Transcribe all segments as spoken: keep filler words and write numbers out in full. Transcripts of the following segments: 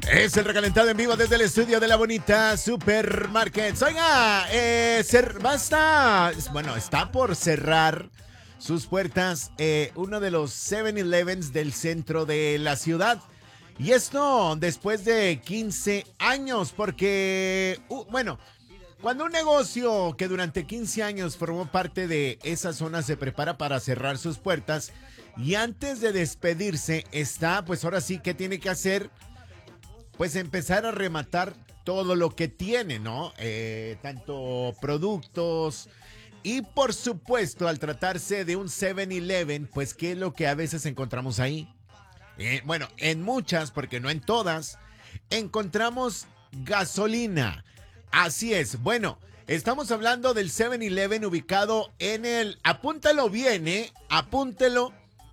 Es el recalentado en vivo desde el estudio de la bonita Supermarket. Oiga, eh, cer- basta, bueno, está por cerrar sus puertas eh, uno de los siete elevens del centro de la ciudad. Y esto después de quince años, porque, uh, bueno, cuando un negocio que durante quince años formó parte de esa zona se prepara para cerrar sus puertas y antes de despedirse está, pues ahora sí, ¿qué tiene que hacer? Pues empezar a rematar todo lo que tiene, ¿no? Eh, tanto productos y por supuesto al tratarse de un siete eleven, pues ¿qué es lo que a veces encontramos ahí? Eh, bueno, en muchas, porque no en todas, encontramos gasolina. Así es, bueno, estamos hablando del siete eleven ubicado en el, apúntalo bien, ¿eh? Apúntelo.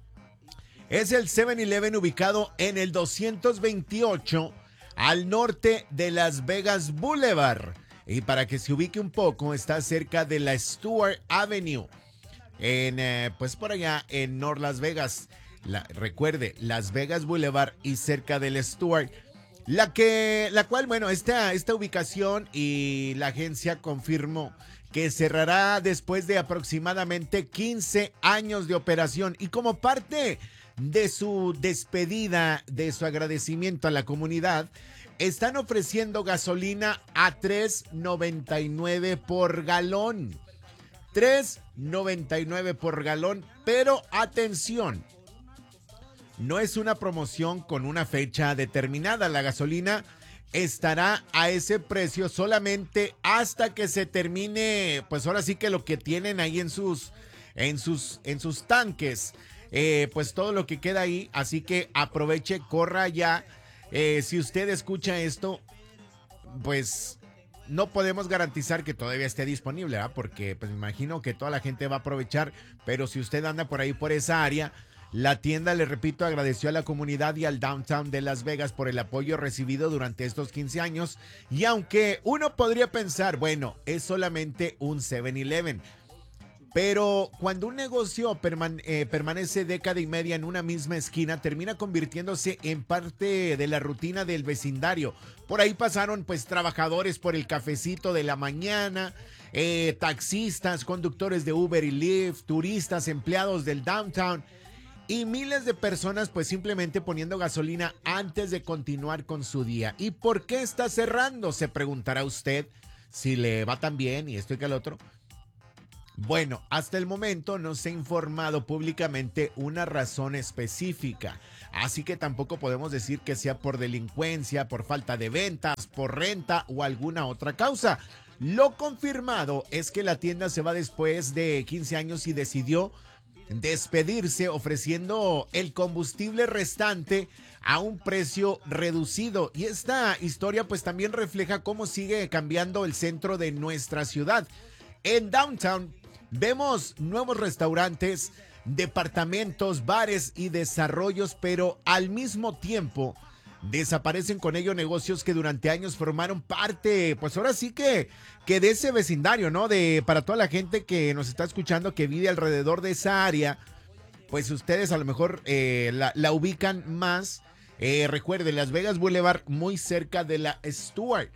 Es el siete eleven ubicado en el doscientos veintiocho al norte de Las Vegas Boulevard. Y para que se ubique un poco, está cerca de la Stewart Avenue, en, eh, pues por allá en North Las Vegas. La, recuerde, Las Vegas Boulevard y cerca del Stewart. La que, la cual, bueno, esta, esta ubicación y la agencia confirmó que cerrará después de aproximadamente quince años de operación. Y como parte de su despedida, de su agradecimiento a la comunidad, están ofreciendo gasolina a tres noventa y nueve por galón. tres noventa y nueve por galón, pero atención, no es una promoción con una fecha determinada. La gasolina estará a ese precio solamente hasta que se termine, pues ahora sí que lo que tienen ahí en sus, en sus, en sus tanques, eh, pues todo lo que queda ahí. Así que aproveche, corra ya. Eh, si usted escucha esto, pues no podemos garantizar que todavía esté disponible, ¿verdad? Porque pues me imagino que toda la gente va a aprovechar, pero si usted anda por ahí por esa área, la tienda, le repito, agradeció a la comunidad y al downtown de Las Vegas por el apoyo recibido durante estos quince años. Y aunque uno podría pensar, bueno, es solamente un siete eleven, pero cuando un negocio permane- eh, permanece década y media en una misma esquina, termina convirtiéndose en parte de la rutina del vecindario. Por ahí pasaron pues trabajadores por el cafecito de la mañana, eh, taxistas, conductores de Uber y Lyft, turistas, empleados del downtown y miles de personas pues simplemente poniendo gasolina antes de continuar con su día. ¿Y por qué está cerrando? Se preguntará usted, si le va tan bien y esto y que el otro. Bueno, hasta el momento no se ha informado públicamente una razón específica, así que tampoco podemos decir que sea por delincuencia, por falta de ventas, por renta o alguna otra causa. Lo confirmado es que la tienda se va después de quince años y decidió despedirse ofreciendo el combustible restante a un precio reducido. Y esta historia pues también refleja cómo sigue cambiando el centro de nuestra ciudad. En Downtown vemos nuevos restaurantes, departamentos, bares y desarrollos, pero al mismo tiempo desaparecen con ello negocios que durante años formaron parte, pues ahora sí que, que de ese vecindario, ¿no? De, para toda la gente que nos está escuchando, que vive alrededor de esa área, pues ustedes a lo mejor eh, la, la ubican más. Eh, recuerde, Las Vegas Boulevard, muy cerca de la Stewart.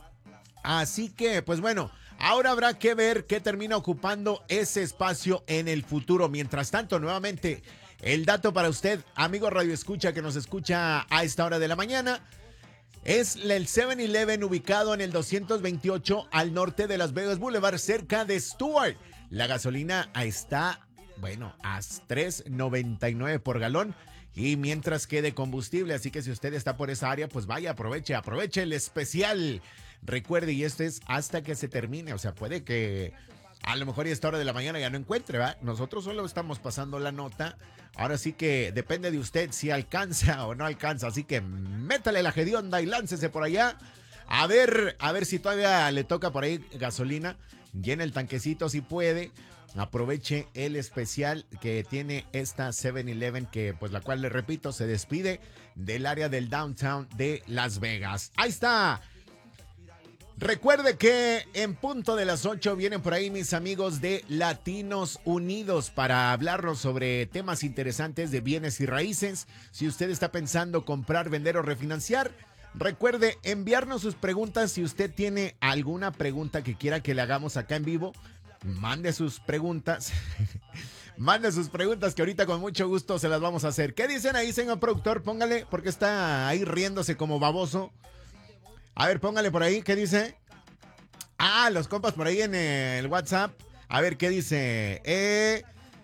Así que, pues bueno, ahora habrá que ver qué termina ocupando ese espacio en el futuro. Mientras tanto, nuevamente, el dato para usted, amigo Radio Escucha, que nos escucha a esta hora de la mañana, es el siete eleven ubicado en el doscientos veintiocho al norte de Las Vegas Boulevard, cerca de Stewart. La gasolina está, bueno, a tres noventa y nueve por galón. Y mientras quede combustible, así que si usted está por esa área, pues vaya, aproveche, aproveche el especial. Recuerde, y esto es hasta que se termine, o sea, puede que a lo mejor a esta hora de la mañana ya no encuentre, ¿verdad? Nosotros solo estamos pasando la nota. Ahora sí que depende de usted si alcanza o no alcanza, así que métale la hedionda y láncese por allá. A ver, a ver si todavía le toca por ahí gasolina. Llene el tanquecito si puede. Aproveche el especial que tiene esta siete eleven, que pues la cual le repito se despide del área del downtown de Las Vegas. Ahí está. Recuerde que en punto de las ocho vienen por ahí mis amigos de Latinos Unidos para hablarnos sobre temas interesantes de bienes y raíces. Si usted está pensando comprar, vender o refinanciar, Recuerde enviarnos sus preguntas. Si usted tiene alguna pregunta que quiera que le hagamos acá en vivo, mande sus preguntas. Mande sus preguntas que ahorita con mucho gusto se las vamos a hacer. ¿Qué dicen ahí, señor productor? Póngale, porque está ahí riéndose como baboso. A ver, póngale por ahí, ¿qué dice? Ah, los compas por ahí en el WhatsApp. A ver, ¿qué dice? Eh...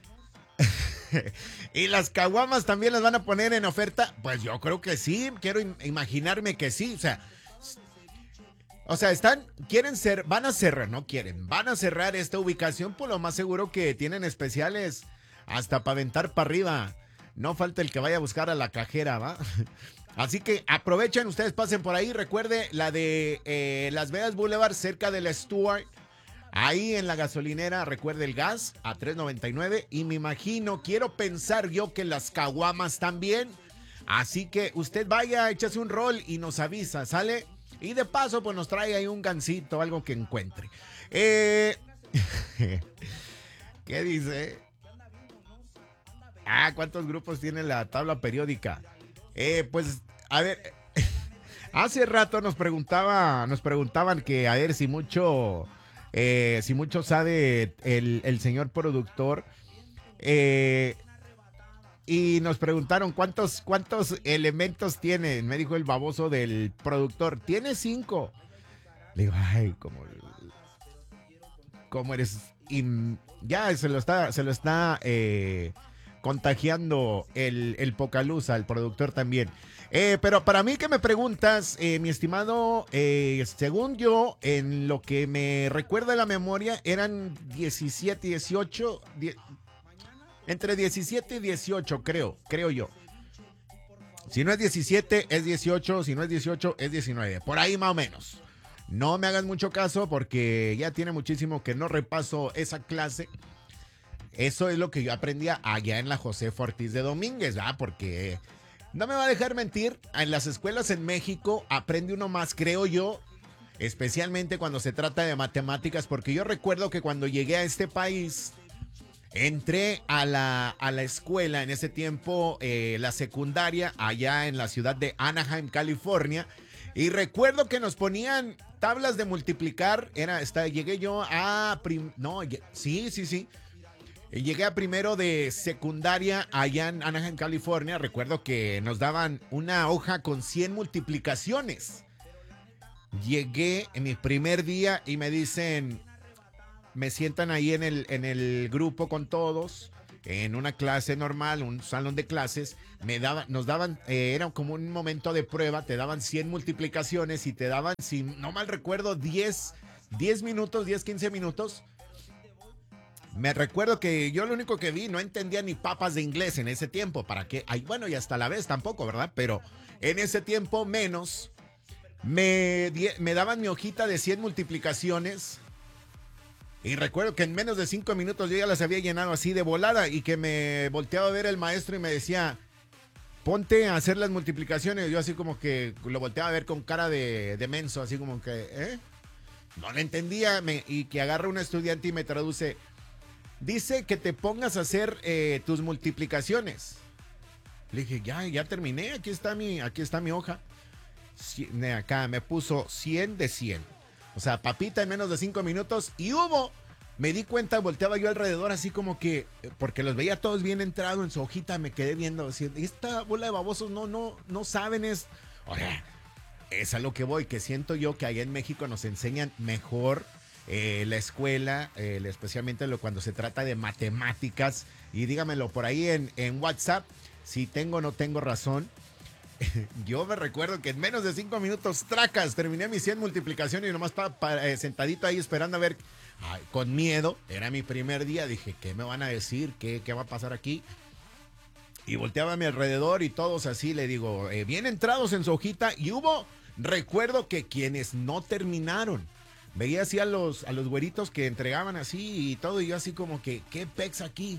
¿Y las caguamas también las van a poner en oferta? Pues yo creo que sí, quiero imaginarme que sí, o sea... O sea, están, quieren ser, van a cerrar, no quieren, van a cerrar esta ubicación, por lo más seguro que tienen especiales hasta para aventar para arriba. No falta el que vaya a buscar a la cajera, ¿va? Así que aprovechen, ustedes pasen por ahí. Recuerde la de eh, Las Vegas Boulevard, cerca de la Stuart. Ahí en la gasolinera, recuerde el gas a tres noventa y nueve. Y me imagino, quiero pensar yo que las caguamas también. Así que usted vaya, échase un rol y nos avisa, ¿sale? Y de paso, pues nos trae ahí un gansito, algo que encuentre. Eh... ¿Qué dice? Ah, ¿cuántos grupos tiene la tabla periódica? Eh, pues, a ver, hace rato nos preguntaba, nos preguntaban que a ver si mucho, eh, si mucho sabe el, el señor productor. Eh... Y nos preguntaron cuántos, cuántos elementos tiene. Me dijo el baboso del productor. Tiene cinco. Le digo, ay, como, como eres. In... Ya se lo está, se lo está eh, contagiando el, el Pocaluza, el productor también. Eh, pero para mí que me preguntas, eh, mi estimado, eh, según yo, en lo que me recuerda la memoria, eran diecisiete, dieciocho. diez, Entre diecisiete y dieciocho, creo, creo yo. Si no es diecisiete, es dieciocho. Si no es dieciocho, es diecinueve. Por ahí más o menos. No me hagan mucho caso porque ya tiene muchísimo que no repaso esa clase. Eso es lo que yo aprendía allá en la Josefa Ortiz de Domínguez, ¿verdad? Porque no me va a dejar mentir, en las escuelas en México aprende uno más, creo yo, especialmente cuando se trata de matemáticas, porque yo recuerdo que cuando llegué a este país... Entré a la, a la escuela en ese tiempo, eh, la secundaria, allá en la ciudad de Anaheim, California. Y recuerdo que nos ponían tablas de multiplicar. Era, hasta, llegué yo a... Prim, no, sí, sí, sí. Llegué a primero de secundaria allá en Anaheim, California. Recuerdo que nos daban una hoja con cien multiplicaciones. Llegué en mi primer día y me dicen... Me sientan ahí en el, en el grupo con todos, en una clase normal, un salón de clases. Me daban, nos daban, eh, era como un momento de prueba, te daban cien multiplicaciones y te daban, si no mal recuerdo, diez, diez minutos, diez, quince minutos. Me recuerdo que yo lo único que vi, no entendía ni papas de inglés en ese tiempo. ¿Para qué? Ay, bueno, y hasta la vez tampoco, ¿verdad? Pero en ese tiempo menos, me, me daban mi hojita de cien multiplicaciones. Y recuerdo que en menos de cinco minutos yo ya las había llenado así de volada y que me volteaba a ver el maestro y me decía, ponte a hacer las multiplicaciones. Yo así como que lo volteaba a ver con cara de, de menso, así como que, ¿eh? No le entendía me, y que agarra un estudiante y me traduce, dice que te pongas a hacer eh, tus multiplicaciones. Le dije, ya, ya terminé, aquí está mi, aquí está mi hoja. Cien, acá me puso cien de cien. O sea, papita en menos de cinco minutos y hubo, me di cuenta, volteaba yo alrededor así como que, porque los veía todos bien entrados en su hojita, me quedé viendo, así, esta bola de babosos no, no, no saben es, o sea, es a lo que voy, que siento yo que allá en México nos enseñan mejor eh, la escuela, eh, especialmente lo, cuando se trata de matemáticas, y dígamelo por ahí en, en WhatsApp, si tengo o no tengo razón. Yo me recuerdo que en menos de cinco minutos, tracas, terminé mis cien multiplicaciones y nomás pa, pa, eh, sentadito ahí esperando a ver, ay, con miedo, era mi primer día, dije, ¿qué me van a decir? ¿Qué, qué va a pasar aquí? Y volteaba a mi alrededor y todos así, le digo, eh, bien entrados en su hojita, y hubo, recuerdo que quienes no terminaron, veía así a los, a los güeritos que entregaban así y todo, y yo así como que, ¿qué pex aquí?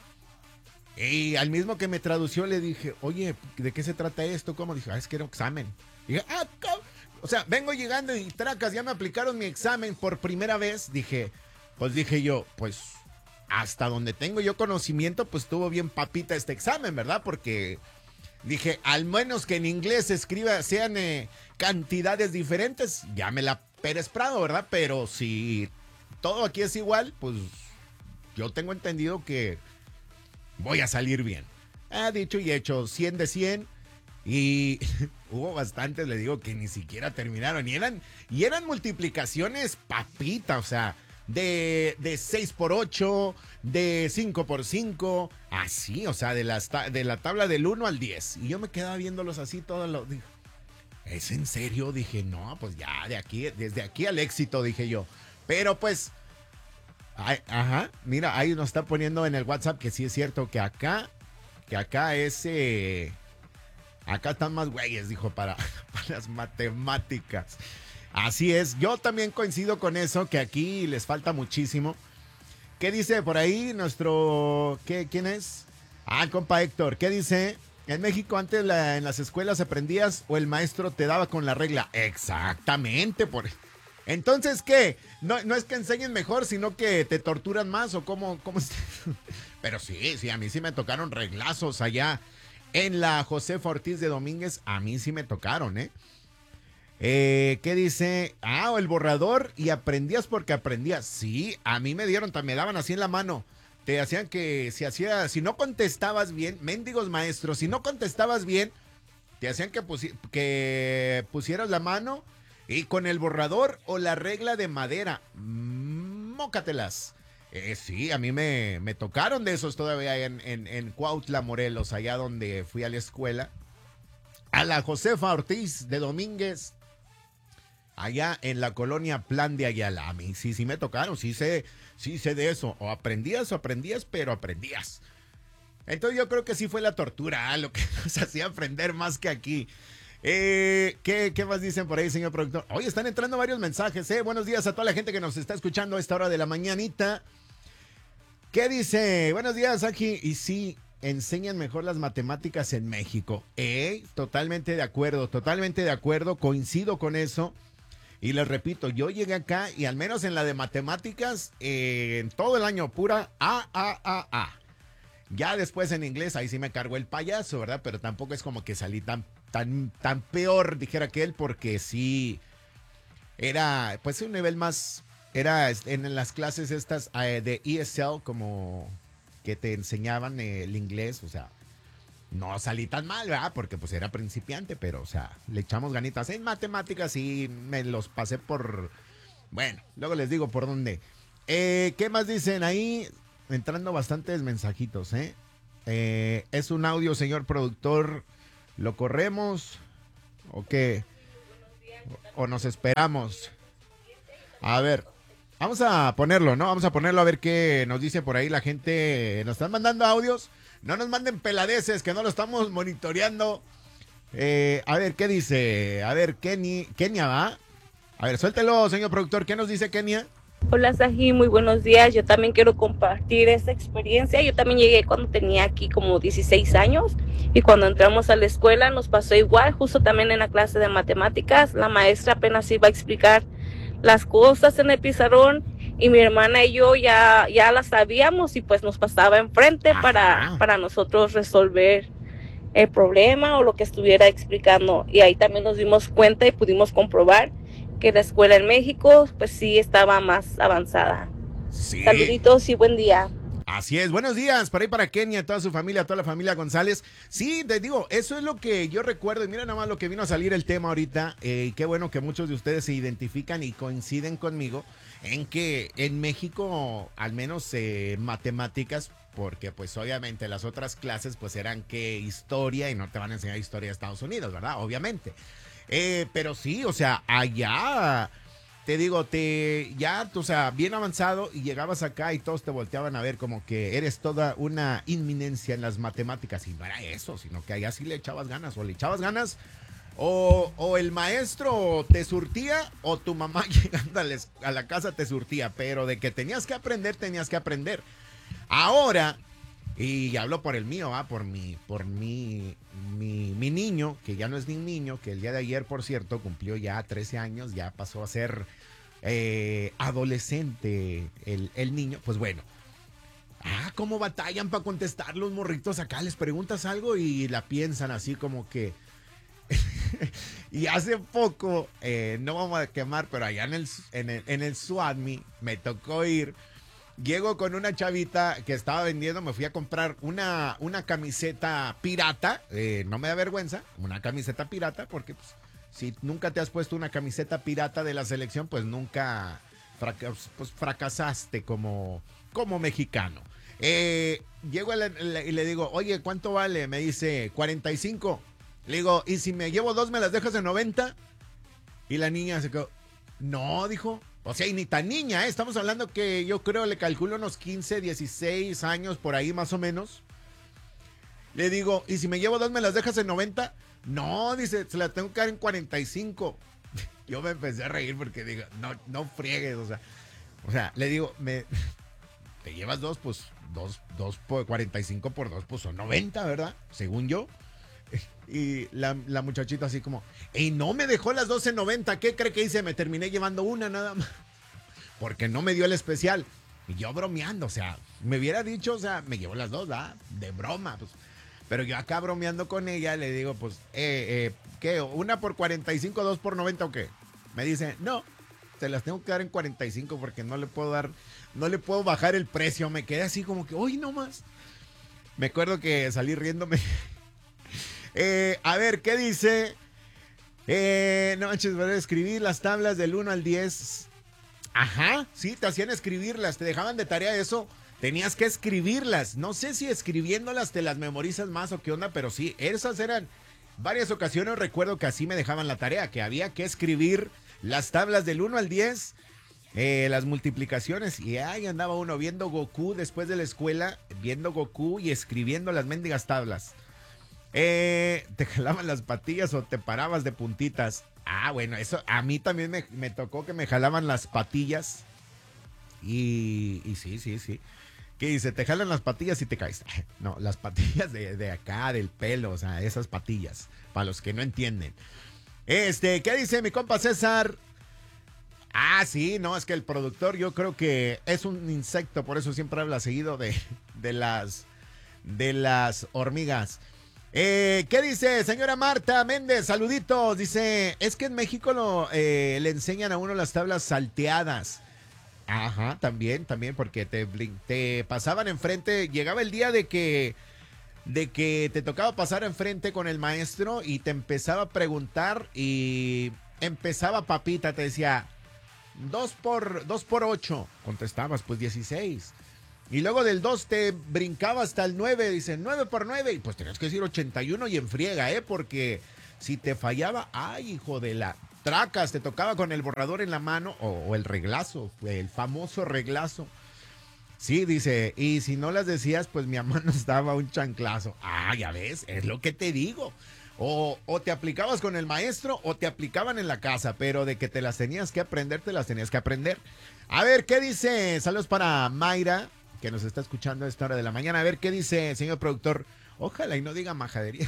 Y al mismo que me tradució le dije, oye, ¿de qué se trata esto? ¿Cómo? Dije, ah, es que era un examen. Y dije, ah, ¿cómo? O sea, vengo llegando y tracas, ya me aplicaron mi examen por primera vez. Dije, pues dije yo, pues hasta donde tengo yo conocimiento, pues estuvo bien papita este examen, ¿verdad? Porque Dije, al menos que en inglés se escriba, sean eh, cantidades diferentes, llámela Pérez Prado, ¿verdad? Pero si todo aquí es igual, pues yo tengo entendido que voy a salir bien. Ha dicho y hecho, cien de cien. Y hubo bastantes, le digo, que ni siquiera terminaron. Y eran, y eran multiplicaciones papita, o sea, de, de seis por ocho, de cinco por cinco, así, o sea, de, las, de la tabla del uno al diez. Y yo me quedaba viéndolos así todos los... ¿Es en serio? Dije, no, pues ya, de aquí, desde aquí al éxito, dije yo. Pero pues, ay, ajá, mira, ahí nos está poniendo en el WhatsApp que sí es cierto que acá, que acá es... Eh, acá están más güeyes, dijo, para, para las matemáticas. Así es, yo también coincido con eso, que aquí les falta muchísimo. ¿Qué dice por ahí nuestro... ¿qué, ¿Quién es? Ah, el compa Héctor. ¿Qué dice? En México antes la, en las escuelas aprendías o el maestro te daba con la regla. Exactamente. Por... Entonces, ¿qué? No, no es que enseñen mejor, sino que te torturan más o cómo... cómo... Pero sí, sí, a mí sí me tocaron reglazos allá. En la Josefa Ortiz de Domínguez, a mí sí me tocaron, ¿eh? eh ¿Qué dice? Ah, el borrador y aprendías porque aprendías. Sí, a mí me dieron, me daban así en la mano. Te hacían que si hacía, si no contestabas bien, mendigos maestros, si no contestabas bien, te hacían que, pusi que pusieras la mano y con el borrador o la regla de madera, mócatelas. Eh, sí, a mí me, me tocaron de esos todavía en, en, en Cuautla, Morelos, allá donde fui a la escuela. A la Josefa Ortiz de Domínguez, allá en la colonia Plan de Ayala. A mí sí, sí me tocaron, sí sé, sí sé de eso. O aprendías o aprendías, pero aprendías. Entonces yo creo que sí fue la tortura, ¿eh? Lo que nos hacía aprender más que aquí. Eh, ¿qué, ¿Qué más dicen por ahí, señor productor? Hoy están entrando varios mensajes, ¿eh? Buenos días a toda la gente que nos está escuchando a esta hora de la mañanita. ¿Qué dice? Buenos días, aquí. Y sí, enseñan mejor las matemáticas en México. Eh, totalmente de acuerdo, totalmente de acuerdo. Coincido con eso. Y les repito, yo llegué acá y al menos en la de matemáticas, eh, en todo el año, pura A, A, A, A. Ya después en inglés, ahí sí me cargó el payaso, ¿verdad? Pero tampoco es como que salí tan, tan, tan peor, dijera aquel, porque sí era, pues, un nivel más... Era en las clases estas eh, de E S L, como que te enseñaban eh, el inglés, o sea, no salí tan mal, ¿verdad? Porque pues era principiante, pero, o sea, le echamos ganitas. En matemáticas y me los pasé por, bueno, luego les digo por dónde. Eh, ¿Qué más dicen ahí? Entrando bastantes mensajitos, ¿eh? ¿eh? Es un audio, señor productor. ¿Lo corremos o qué? ¿O nos esperamos? A ver. Vamos a ponerlo, ¿no? Vamos a ponerlo a ver qué nos dice por ahí la gente. Nos están mandando audios. No nos manden peladeces, que no lo estamos monitoreando. Eh, a ver, ¿qué dice? A ver, Kenny, Kenia va. A ver, suéltelo, señor productor. ¿Qué nos dice Kenia? Hola, Saji, muy buenos días. Yo también quiero compartir esta experiencia. Yo también llegué cuando tenía aquí como dieciséis años y cuando entramos a la escuela nos pasó igual, justo también en la clase de matemáticas. La maestra apenas iba a explicar las cosas en el pizarrón y mi hermana y yo ya, ya las sabíamos y pues nos pasaba enfrente para, para nosotros resolver el problema o lo que estuviera explicando. Y ahí también nos dimos cuenta y pudimos comprobar que la escuela en México pues sí estaba más avanzada. Sí. Saluditos y buen día. Así es, buenos días, para ahí para Kenia, toda su familia, toda la familia González. Sí, te digo, eso es lo que yo recuerdo y mira nada más lo que vino a salir el tema ahorita. Eh, qué bueno que muchos de ustedes se identifican y coinciden conmigo en que en México, al menos eh, matemáticas, porque pues obviamente las otras clases pues eran que historia y no te van a enseñar historia de Estados Unidos, ¿verdad? Obviamente. Eh, pero sí, o sea, allá... Te digo, te ya, o sea, bien avanzado y llegabas acá y todos te volteaban a ver como que eres toda una inminencia en las matemáticas. Y no era eso, sino que allá sí le echabas ganas. O le echabas ganas, o, o el maestro te surtía, o tu mamá llegando a la, a la casa te surtía. Pero de que tenías que aprender, tenías que aprender. Ahora, y hablo por el mío, ¿ah? por, mi, por mi, mi, mi niño, que ya no es ni un niño, que el día de ayer, por cierto, cumplió ya trece años, ya pasó a ser eh, adolescente el, el niño. Pues bueno, Ah, cómo batallan para contestar los morritos acá. Les preguntas algo y la piensan así como que... Y hace poco, eh, no vamos a quemar, pero allá en el, en el, en el Suadmi me tocó ir. Llego con una chavita que estaba vendiendo, me fui a comprar una, una camiseta pirata, eh, no me da vergüenza, una camiseta pirata, porque pues, si nunca te has puesto una camiseta pirata de la selección, pues nunca fracas, pues, fracasaste como, como mexicano. Eh, llego y le, le digo, oye, ¿cuánto vale? Me dice, cuarenta y cinco. Le digo, ¿y si me llevo dos me las dejas en noventa? Y la niña se quedó, no, dijo. O sea, y ni tan niña, ¿eh? Estamos hablando que yo creo, le calculo unos quince, dieciséis años, por ahí más o menos. Le digo, ¿y si me llevo dos me las dejas en noventa? No, dice, se las tengo que dar en cuarenta y cinco. Yo me empecé a reír porque digo, no, no friegues, o sea. O sea, le digo, me, te llevas dos, pues, dos, dos por cuarenta y cinco por dos, pues son noventa, ¿verdad? Según yo. Y la, la muchachita así como, y no me dejó las doce noventa, ¿qué cree que hice? Me terminé llevando una nada más, porque no me dio el especial. Y yo bromeando, o sea, me hubiera dicho, o sea, me llevó las dos, ¿verdad? De broma, pues. Pero yo acá bromeando con ella, le digo, pues, eh, eh, ¿qué? ¿Una por cuarenta y cinco, dos por noventa o qué? Me dice, no, se las tengo que dar en cuarenta y cinco porque no le puedo dar, no le puedo bajar el precio. Me quedé así como que, uy, no más. Me acuerdo que salí riéndome. Eh, a ver, ¿qué dice? Eh, no manches, voy a escribir las tablas del uno al diez. Ajá, sí, te hacían escribirlas, te dejaban de tarea eso. Tenías que escribirlas. No sé si escribiéndolas te las memorizas más o qué onda, pero sí, esas eran varias ocasiones. Recuerdo que así me dejaban la tarea, que había que escribir las tablas del uno al diez, eh, las multiplicaciones. Y ahí andaba uno viendo Goku después de la escuela, viendo Goku y escribiendo las mendigas tablas. Eh, ¿te jalaban las patillas o te parabas de puntitas? Ah, bueno, eso a mí también me, me tocó que me jalaban las patillas. Y, y sí, sí, sí. ¿Qué dice? Te jalan las patillas y te caes. No, las patillas de, de acá, del pelo, o sea, esas patillas, para los que no entienden. Este, ¿qué dice mi compa César? Ah, sí, no, es que el productor yo creo que es un insecto, por eso siempre habla seguido de, de las, de las hormigas. Eh, ¿Qué dice señora Marta Méndez? Saluditos. Dice, es que en México lo, eh, le enseñan a uno las tablas salteadas. Ajá, también, también, porque te, te pasaban enfrente. Llegaba el día de que, de que te tocaba pasar enfrente con el maestro y te empezaba a preguntar y empezaba papita, te decía, dos por, dos por ocho. Contestabas, pues dieciséis. Y luego del dos te brincaba hasta el nueve, dice nueve por nueve, y pues tenías que decir ochenta y uno y en friega, ¿eh? Porque si te fallaba, ay, hijo de la tracas, te tocaba con el borrador en la mano o, o el reglazo, el famoso reglazo. Sí, dice, y si no las decías, pues mi mamá nos daba un chanclazo. Ah, ya ves, es lo que te digo. O, o te aplicabas con el maestro o te aplicaban en la casa, pero de que te las tenías que aprender, te las tenías que aprender. A ver, ¿qué dice? Saludos para Mayra, que nos está escuchando a esta hora de la mañana. A ver, ¿qué dice, señor productor? Ojalá y no diga majadería.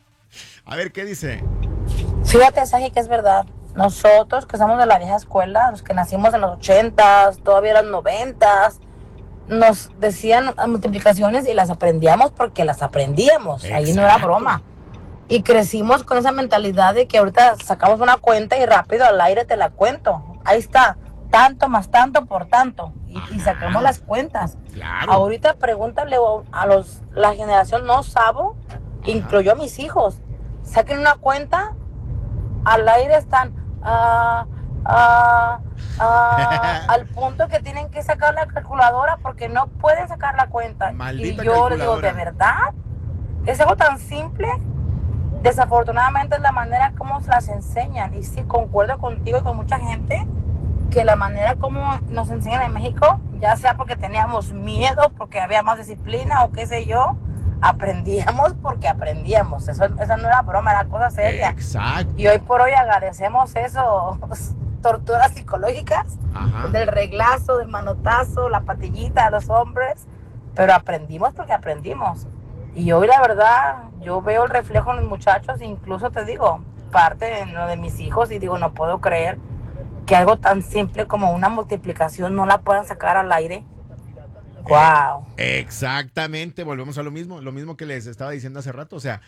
A ver, ¿qué dice? Fíjate, Saji, que es verdad. Nosotros que somos de la vieja escuela, los que nacimos en los ochentas, todavía en los noventas, nos decían multiplicaciones y las aprendíamos porque las aprendíamos. Exacto. Ahí no era broma. Y crecimos con esa mentalidad de que ahorita sacamos una cuenta y rápido al aire te la cuento. Ahí está. Tanto más tanto por tanto y, y sacamos las cuentas. Claro. Ahorita pregúntale a los la generación no sabo, incluyó a mis hijos, saquen una cuenta, al aire están uh, uh, uh, al punto que tienen que sacar la calculadora porque no pueden sacar la cuenta. Maldita y yo les digo, ¿de verdad? ¿Es algo tan simple? Desafortunadamente es la manera como se las enseñan. Y sí, concuerdo contigo y con mucha gente que la manera como nos enseñan en México, ya sea porque teníamos miedo, porque había más disciplina o qué sé yo, aprendíamos porque aprendíamos. Eso, eso no era broma, era cosa seria. Exacto. Y hoy por hoy agradecemos eso, torturas psicológicas, ajá, del reglazo, del manotazo, la patillita de los hombres, pero aprendimos porque aprendimos. Y hoy la verdad, yo veo el reflejo en los muchachos, incluso te digo, parte de, ¿no?, de mis hijos, y digo, no puedo creer que algo tan simple como una multiplicación no la puedan sacar al aire. Wow. Eh, exactamente, volvemos a lo mismo, lo mismo que les estaba diciendo hace rato. O sea,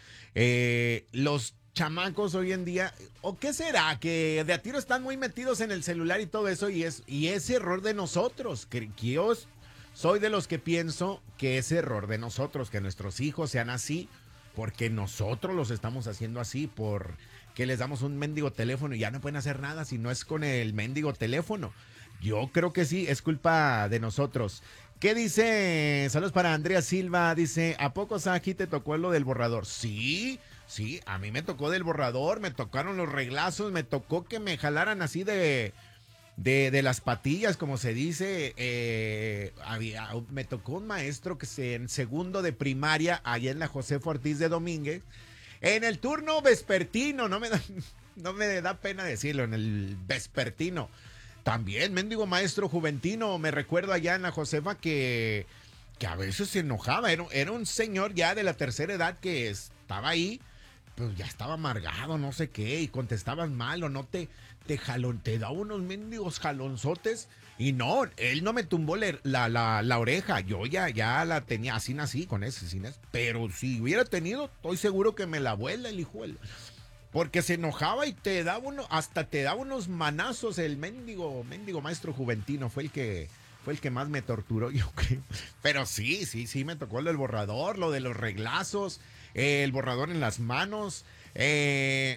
eh, los chamacos hoy en día, ¿o qué será? Que de a tiro están muy metidos en el celular y todo eso, y es, y es error de nosotros, que, que yo soy de los que pienso que es error de nosotros, que nuestros hijos sean así, porque nosotros los estamos haciendo así, por que les damos un mendigo teléfono y ya no pueden hacer nada si no es con el mendigo teléfono. Yo creo que sí, es culpa de nosotros. ¿Qué dice? Saludos para Andrea Silva, dice, ¿a poco Saji te tocó lo del borrador? Sí, sí, a mí me tocó del borrador, me tocaron los reglazos, me tocó que me jalaran así de... De, de las patillas, como se dice. eh, había, me tocó un maestro que se, en segundo de primaria, allá en la Josefa Ortiz de Domínguez, en el turno vespertino, no me da, no me da pena decirlo, en el vespertino, también, mendigo maestro juventino, me recuerdo allá en la Josefa que, que a veces se enojaba, era, era un señor ya de la tercera edad que estaba ahí, pues ya estaba amargado, no sé qué, y contestaban mal o no te... te jalón, te da unos mendigos jalonzotes y no, él no me tumbó la, la, la, la oreja, yo ya, ya la tenía, así nací con ese, sin ese, pero si hubiera tenido, estoy seguro que me la vuela el hijo, porque se enojaba y te daba uno, hasta te daba unos manazos, el mendigo, mendigo maestro juventino fue el que, fue el que más me torturó, yo creo, pero sí, sí, sí, me tocó lo del borrador, lo de los reglazos, eh, el borrador en las manos, eh...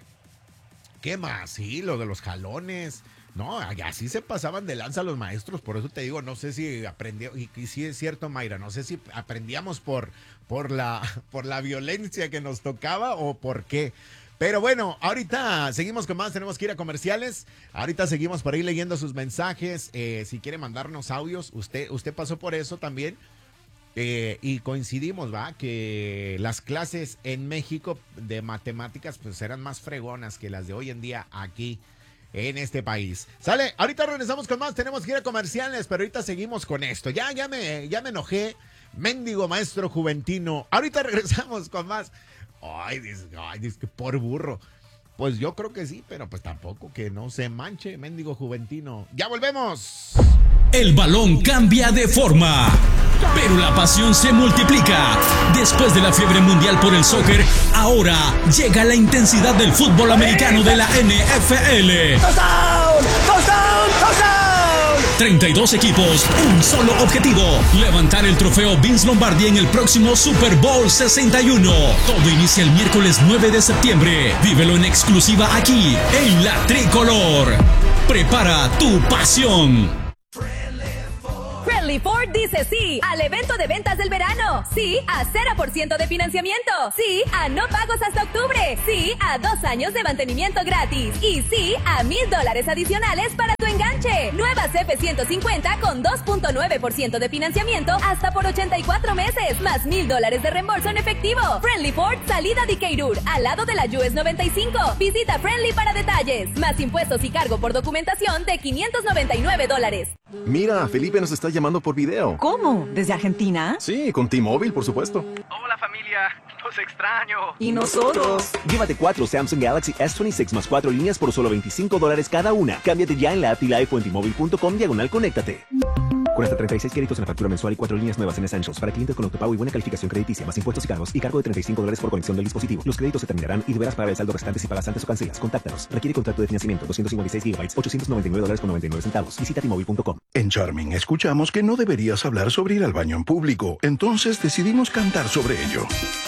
¿qué más? Sí, lo de los jalones. No, así se pasaban de lanza los maestros. Por eso te digo, no sé si aprendí, y, y sí es cierto, Mayra, no sé si aprendíamos por, por, la, por la violencia que nos tocaba o por qué. Pero bueno, ahorita seguimos con más, tenemos que ir a comerciales. Ahorita seguimos por ahí leyendo sus mensajes. Eh, si quiere mandarnos audios, usted, usted pasó por eso también. Eh, y coincidimos, ¿va? Que las clases en México de matemáticas pues eran más fregonas que las de hoy en día aquí en este país. Sale, ahorita regresamos con más, tenemos que ir a comerciales, pero ahorita seguimos con esto. Ya, ya me, ya me enojé, mendigo maestro juventino. Ahorita regresamos con más. Ay, dice, ay, dice que por burro. Pues yo creo que sí, pero pues tampoco que no se manche, mendigo juventino. ¡Ya volvemos! El balón cambia de forma, pero la pasión se multiplica. Después de la fiebre mundial por el soccer, ahora llega la intensidad del fútbol americano de la N F L. ¡Touchdown! ¡Touchdown! ¡Touchdown! treinta y dos equipos, un solo objetivo: levantar el trofeo Vince Lombardi en el próximo Super Bowl sesenta y uno. Todo inicia el miércoles nueve de septiembre. Vívelo en exclusiva aquí, en La Tricolor. Prepara tu pasión. Friendly Ford dice sí al evento de ventas del verano. Sí a cero por ciento de financiamiento. Sí a no pagos hasta octubre. Sí a dos años de mantenimiento gratis. Y sí a mil dólares adicionales para tu enganche. Nuevas F ciento cincuenta con dos punto nueve por ciento de financiamiento hasta por ochenta y cuatro meses. Más mil dólares de reembolso en efectivo. Friendly Ford, salida de Keirur, al lado de la U S noventa y cinco. Visita Friendly para detalles. Más impuestos y cargo por documentación de quinientos noventa y nueve dólares. Mira, Felipe nos está llamando por video. ¿Cómo? ¿Desde Argentina? Sí, con T-Mobile, por supuesto. Hola familia, los extraño. ¿Y nosotros? Llévate cuatro Samsung Galaxy S veintiséis más cuatro líneas por solo veinticinco dólares cada una. Cámbiate ya en la app T-Life o en T-Mobile punto com diagonal conéctate. Con hasta treinta y seis créditos en la factura mensual y cuatro líneas nuevas en Essentials para clientes con autopago y buena calificación crediticia, más impuestos y cargos y cargo de treinta y cinco dólares por conexión del dispositivo. Los créditos se terminarán y deberás pagar el saldo restante si pagas antes o cancelas. Contáctanos. Requiere contrato de financiamiento doscientos cincuenta y seis gigabytes, ochocientos noventa y nueve dólares con noventa y nueve centavos. Visita T Mobile punto com. En Charming escuchamos que no deberías hablar sobre ir al baño en público, entonces decidimos cantar sobre ello.